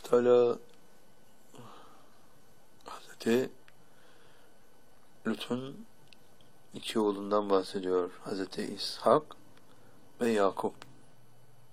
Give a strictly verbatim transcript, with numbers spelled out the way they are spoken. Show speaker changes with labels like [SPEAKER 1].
[SPEAKER 1] Teala Hazreti Lut'un iki oğlundan bahsediyor. Hazreti İshak ve Yakup